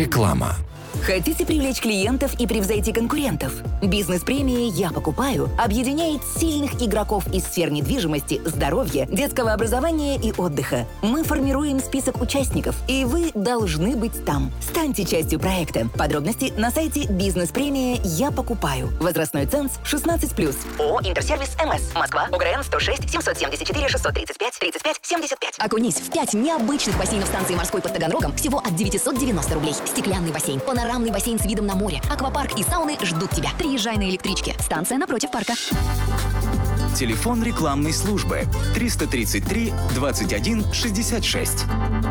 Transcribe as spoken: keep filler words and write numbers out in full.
Реклама. Хотите привлечь клиентов и превзойти конкурентов? Бизнес-премия «Я покупаю» объединяет сильных игроков из сфер недвижимости, здоровья, детского образования и отдыха. Мы формируем список участников, и вы должны быть там. Станьте частью проекта. Подробности на сайте «Бизнес-премия «Я покупаю». Возрастной ценз шестнадцать плюс. ООО «Интерсервис МС». Москва. ОГРН сто шесть семьсот семьдесят четыре шестьсот тридцать пять тридцать пять семьдесят пять. Окунись в пять необычных бассейнов станции морской под Таганрогом всего от девятьсот девяносто рублей. Стеклянный бассейн, панорамный бассейн с видом на море, аквапарк и сауны ждут тебя. Приезжай на электричке. Станция напротив парка. Телефон рекламной службы триста тридцать три двадцать один шестьдесят шесть.